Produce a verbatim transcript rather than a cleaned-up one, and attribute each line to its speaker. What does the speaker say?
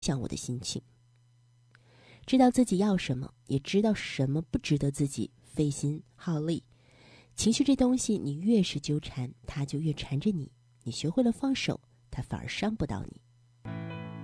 Speaker 1: 响我的心情。知道自己要什么，也知道什么不值得自己费心耗力。情绪这东西，你越是纠缠，它就越缠着你。你学会了放手，它反而伤不到你。